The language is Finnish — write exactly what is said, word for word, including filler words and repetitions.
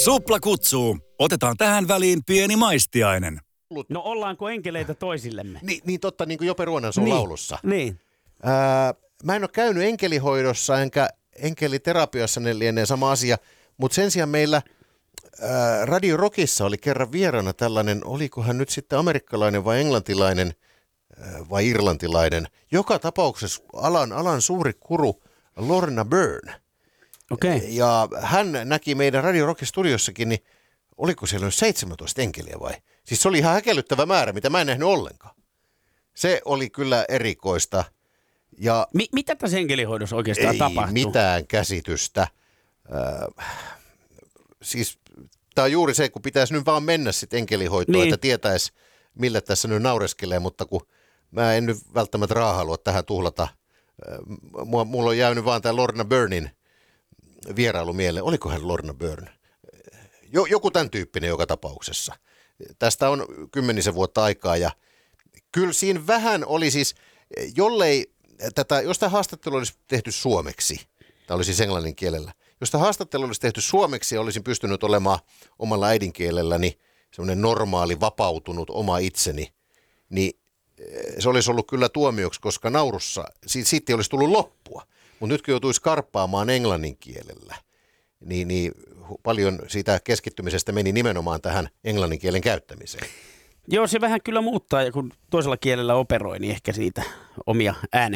Supla kutsuu. Otetaan tähän väliin pieni maistiainen. No ollaanko enkeleitä toisillemme? Ni, niin totta, niin kuin Jope Ruonansuun niin, laulussa. Niin. Ää, mä en ole käynyt enkelihoidossa enkä enkeliterapiassa, ne lienee sama asia, mutta sen sijaan meillä ää, Radio Rockissa oli kerran vieraana tällainen, olikohan nyt sitten amerikkalainen vai englantilainen ää, vai irlantilainen, joka tapauksessa alan, alan suuri kuru Lorna Byrne. Okay. Ja hän näki meidän Radio Rockin studiossakin, niin oliko siellä nyt seitsemäntoista enkeliä vai? Siis se oli ihan häkellyttävä määrä, mitä mä en nähnyt ollenkaan. Se oli kyllä erikoista. Ja Mi- mitä tässä enkelihoidossa oikeastaan ei tapahtuu? mitään käsitystä. Äh, siis tämä on juuri se, kun pitäisi nyt vaan mennä sitten enkelihoitoon, niin. Että tietäisi, millä tässä nyt naureskelee, mutta kun mä en nyt välttämättä raahalua tähän tuhlata. Äh, mulla on jäänyt vaan tämä Lorna Byrnin vierailu mieleen. Oliko hän Lorna Byrne? Joku tämän tyyppinen joka tapauksessa. Tästä on kymmenisen vuotta aikaa ja kyllä siinä vähän oli siis, jollei tätä, jos tämä haastattelu olisi tehty suomeksi, tämä oli siis englannin kielellä, jos tämä haastattelu olisi tehty suomeksi ja olisin pystynyt olemaan omalla äidinkielelläni semmoinen normaali, vapautunut oma itseni, niin se olisi ollut kyllä tuomioksi, koska naurussa, siitä ei olisi tullut loppua. Mutta nyt kun joutuisi karppaamaan englannin kielellä, niin, niin paljon siitä keskittymisestä meni nimenomaan tähän englannin kielen käyttämiseen. Joo, se vähän kyllä muuttaa, ja kun toisella kielellä operoi, niin ehkä siitä omia äänen